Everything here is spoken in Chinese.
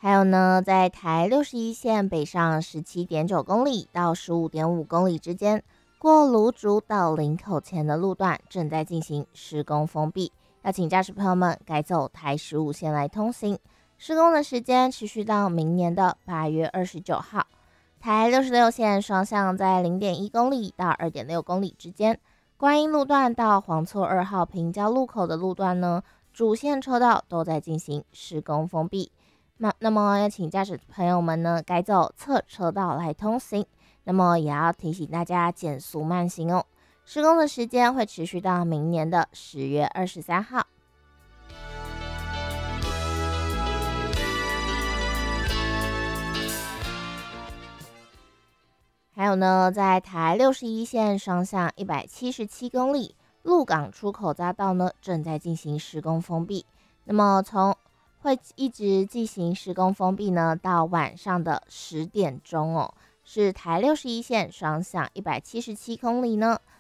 还有呢，在台61线北上17.9公里到15.5公里之间，过芦竹到林口前的路段正在进行施工封闭，要请驾驶朋友们改走台15线来通行。施工的时间持续到明年的8月29号。台66线双向在0.1公里到2.6公里之间，观音路段到黄厝2号平交路口的路段呢，主线车道都在进行施工封闭。那么要请驾驶朋友们呢改走侧车道来通行，那么也要提醒大家减速慢行哦。施工的时间会持续到明年的10月23号。还有呢，在台61线双向177公里，鹿港出口匝道呢正在进行施工封闭。那么会一直进行施工封闭呢，到晚上的10点钟哦。是台61线双向177公里呢，